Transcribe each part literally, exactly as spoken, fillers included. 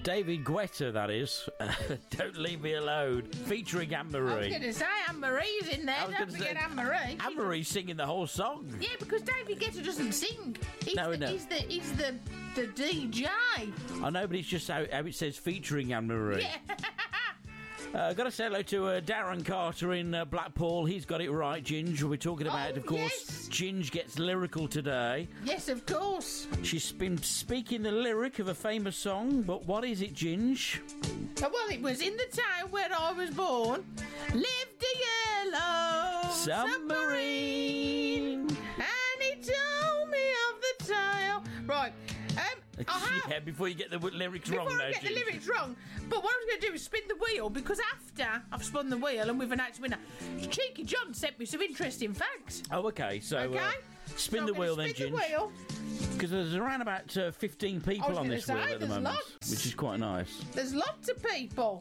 David Guetta, that is. Uh, Don't Leave Me Alone, featuring Anne-Marie. I was going to say Anne-Marie's in there. Don't forget say, Anne-Marie. Anne-Marie's singing the whole song. Yeah, because David Guetta doesn't sing. He's no, the, no. He's the, he's the, the D J. I know, but it's just how, how it says featuring Anne-Marie. Yeah. Uh, got to say hello to uh, Darren Carter in uh, Blackpool. He's got it right, Ginge. We'll be talking about oh, it, of course. Yes. Ginge gets lyrical today. Yes, of course. She's been speaking the lyric of a famous song, but what is it, Ginge? Well, it was in the town where I was born. Lived a yellow submarine, and he told me of the tale. Right. Um, yeah, before you get the lyrics before wrong, I though, get Ginge. the lyrics wrong. But what I was going to do is spin the wheel, because after I've spun the wheel and we've announced winner, Cheeky John sent me some interesting facts. Oh, okay. So okay? Uh, spin so the wheel then, spin Ginge. The wheel. Because there's around about uh, fifteen people on this say, wheel at the moment, lots. which is quite nice. There's lots of people.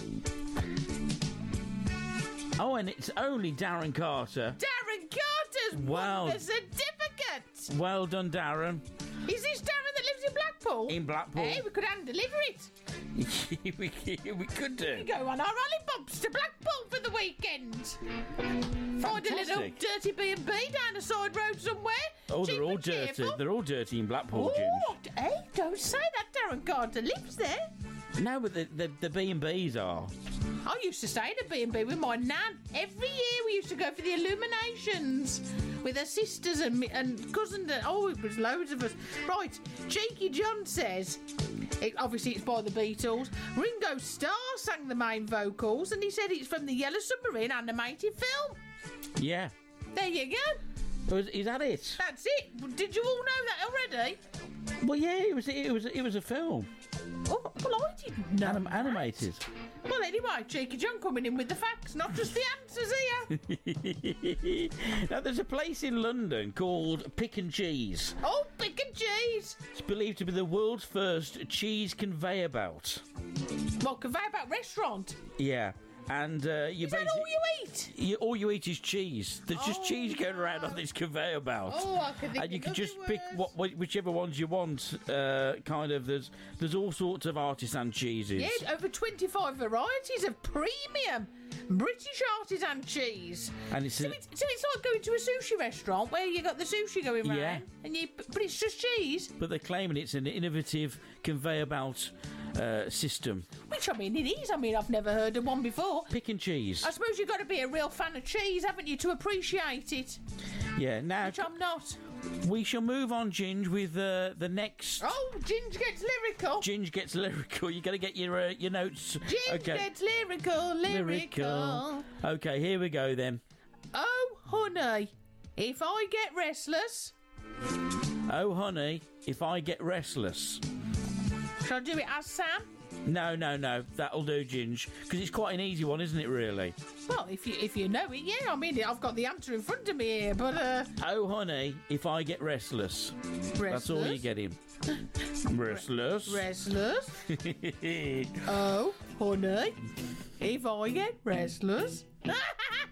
Oh, and it's only Darren Carter. Darren Carter's wow. won the certificate. Well done, Darren. Is this Darren that lives in Blackpool? In Blackpool. Hey, we could hand deliver it. we, we could do. We go on our rally bumps to Blackpool for the weekend. Find a little dirty B and B down a side road somewhere. Oh, Cheap they're all and dirty. cheerful. They're all dirty in Blackpool, Oh, Ginge. hey, don't say that. Darren Carter lives there. No, but the the, the B and B's are. I used to stay in a B and B with my nan. Every year we used to go for the illuminations with her sisters and me, and cousins. And, oh, it was loads of us. Right, Cheeky John says, it, obviously it's by the Beatles. Ringo Starr sang the main vocals, and he said it's from the Yellow Submarine animated film. Yeah. There you go. Was, is that it? That's it. Did you all know that already? Well, yeah, it was. It was. It was a film. Oh, well, I didn't know. Anim- animated. Well, anyway, Cheeky John coming in with the facts, not just the answers here. Now, there's a place in London called Pick and Cheese. Oh, Pick and Cheese. It's believed to be the world's first cheese conveyor belt. What, conveyor belt restaurant? Yeah. And uh, you is that all you eat? You, all you eat is cheese. There's oh, just cheese going no. around on this conveyor belt. Oh, I can think and you of can just words. pick what, whichever ones you want. Uh, kind of. There's there's all sorts of artisan cheeses. Yeah, over twenty-five varieties of premium British artisan cheese. And it's so, a, it's so it's like going to a sushi restaurant where you got the sushi going round, yeah. and you but it's just cheese. But they're claiming it's an innovative conveyor belt uh, system. Which, I mean, it is. I mean, I've never heard of one before. Pick and cheese. I suppose you've got to be a real fan of cheese, haven't you, to appreciate it? Yeah, now... Which I'm not. We shall move on, Ginge, with uh, the next... Oh, Ginge gets lyrical. Ginge gets lyrical. you got to get your uh, your notes. Ginge okay. gets lyrical, lyrical, lyrical. Okay, here we go, then. Oh, honey, if I get restless... Oh, honey, if I get restless... Shall I do it as Sam? No, no, no. That'll do, Ginge. Because it's quite an easy one, isn't it, really? Well, if you if you know it, yeah. I mean, I've got the answer in front of me here, but... uh Oh, honey, if I get restless. Restless? That's all you get him. Restless. Restless? Oh, honey, if I get restless...